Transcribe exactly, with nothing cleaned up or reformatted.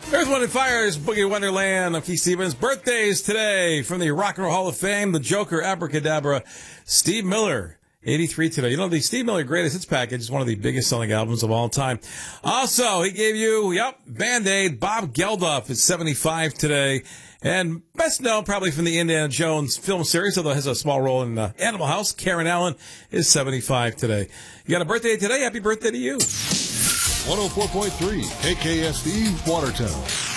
Earth, Wind and Fire's Boogie Wonderland. I'm Keith Stevens. Birthdays today from the Rock and Roll Hall of Fame, the Joker, Abracadabra, Steve Miller. eighty-three today. You know, the Steve Miller Greatest Hits package is one of the biggest selling albums of all time. Also, he gave you, yep, Band-Aid. Bob Geldof is seventy-five today. And best known probably from the Indiana Jones film series, although has a small role in uh, Animal House, Karen Allen is seventy-five today. You got a birthday today? Happy birthday to you. one oh four point three K K S D Watertown.